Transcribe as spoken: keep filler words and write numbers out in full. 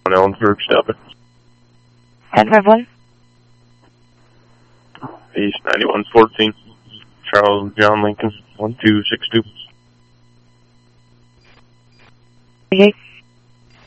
Ellenburg, stop it. ten five one. East ninety-one fourteen. Charles John Lincoln, one two six two. Okay.